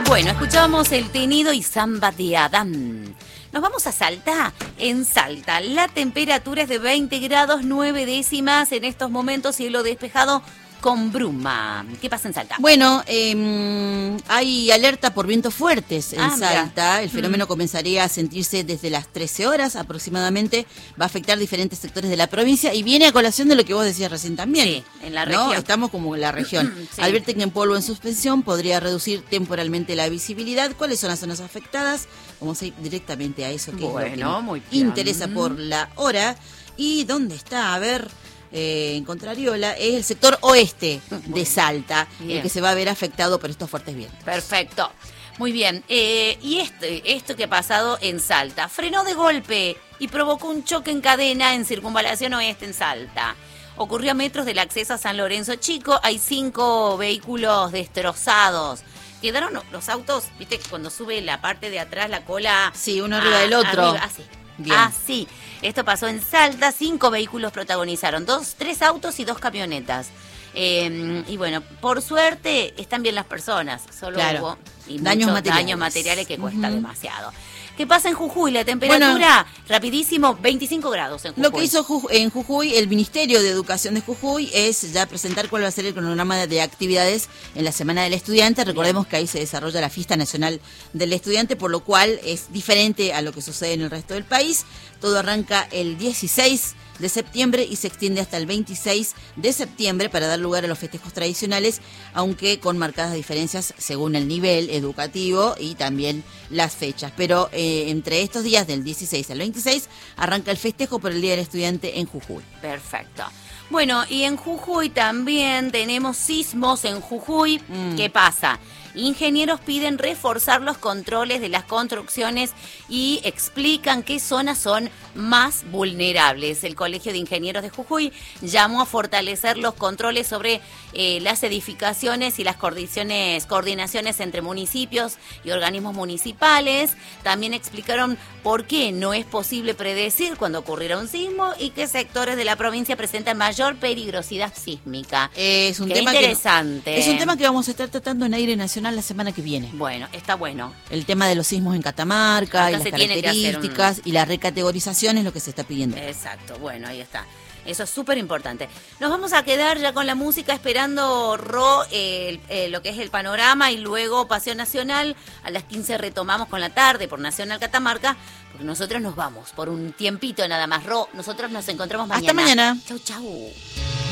Bueno, escuchamos El Tenido y Samba de Adán. Nos vamos a Salta. En Salta, la temperatura es de 20 grados 9 décimas. En estos momentos, cielo despejado con bruma. ¿Qué pasa en Salta? Bueno, hay alerta por vientos fuertes en Salta. Mira. El fenómeno comenzaría a sentirse desde las 13 horas aproximadamente. Va a afectar diferentes sectores de la provincia y viene a colación de lo que vos decías recién también. Sí, en la región. ¿No? Estamos como en la región. Sí. Advierten que en polvo en suspensión podría reducir temporalmente la visibilidad. ¿Cuáles son las zonas afectadas? Vamos a ir directamente a eso que es lo que nos muy bien. interesa por la hora. ¿Y dónde está? A ver... en Contrariola, es el sector oeste de Salta, Bien. el que se va a ver afectado por estos fuertes vientos. Perfecto. Muy bien. Y esto que ha pasado en Salta. Frenó de golpe y provocó un choque en cadena en Circunvalación Oeste en Salta. Ocurrió a metros del acceso a San Lorenzo Chico. Hay 5 vehículos destrozados. Quedaron los autos, viste, cuando sube la parte de atrás, la cola... Sí, uno arriba del otro. Así. Bien. Así. Esto pasó en Salta. 5 vehículos protagonizaron. 3 autos y 2 camionetas. Y bueno, por suerte están bien las personas. Solo Claro. hubo Daños daños materiales. materiales que cuesta demasiado. ¿Qué pasa en Jujuy? La temperatura, rapidísimo, 25 grados en Jujuy. Lo que hizo en Jujuy, el Ministerio de Educación de Jujuy, es ya presentar cuál va a ser el cronograma de actividades en la Semana del Estudiante. Recordemos que ahí se desarrolla la Fiesta Nacional del Estudiante, por lo cual es diferente a lo que sucede en el resto del país. Todo arranca el 16 de septiembre y se extiende hasta el 26 de septiembre para dar lugar a los festejos tradicionales, aunque con marcadas diferencias según el nivel educativo y también las fechas. Pero entre estos días, del 16 al 26, arranca el festejo por el Día del Estudiante en Jujuy. Perfecto. Bueno, y en Jujuy también tenemos sismos en Jujuy. ¿Qué pasa? Ingenieros piden reforzar los controles de las construcciones y explican qué zonas son más vulnerables. El Colegio de Ingenieros de Jujuy llamó a fortalecer los controles sobre las edificaciones y las coordinaciones entre municipios y organismos municipales. También explicaron por qué no es posible predecir cuando ocurrirá un sismo y qué sectores de la provincia presentan mayor peligrosidad sísmica. Es un Qué tema interesante. es un tema que vamos a estar tratando en Aire Nacional la semana que viene. Bueno, está bueno. El tema de los sismos en Catamarca Acá y las se tiene que hacer características y la recategorización es lo que se está pidiendo. Exacto, bueno, ahí está. Eso es súper importante. Nos vamos a quedar ya con la música esperando lo que es el panorama y luego Pasión Nacional. A las 15 retomamos con la tarde por Nacional Catamarca, porque nosotros nos vamos por un tiempito nada más. Nosotros nos encontramos mañana. Hasta mañana. Chau, chau.